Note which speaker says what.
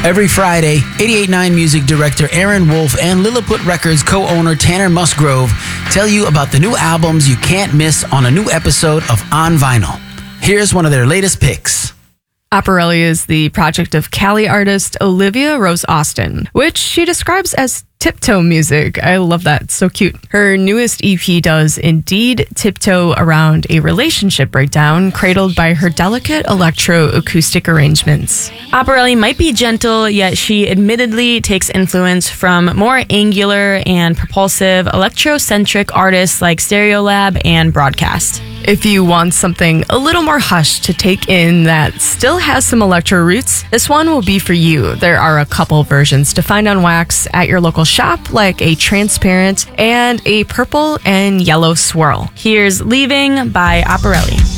Speaker 1: Every Friday, 88.9 music director Aaron Wolf and Lilliput Records co-owner Tanner Musgrove tell you about the new albums you can't miss on a new episode of On Vinyl. Here's one of their latest picks.
Speaker 2: Opporelli is the project of Cali artist Olivia Rose Austin, which she describes as tiptoe music. I love that. It's so cute. Her newest EP does indeed tiptoe around a relationship breakdown, cradled by her delicate electro-acoustic arrangements.
Speaker 3: Opporelli might be gentle, yet she admittedly takes influence from more angular and propulsive electrocentric artists like Stereolab and Broadcast.
Speaker 2: If you want something a little more hushed to take in that still has some electro roots, this one will be for you. There are a couple versions to find on wax at your local shop, like a transparent and a purple and yellow swirl.
Speaker 3: Here's Leaving by Opporelli.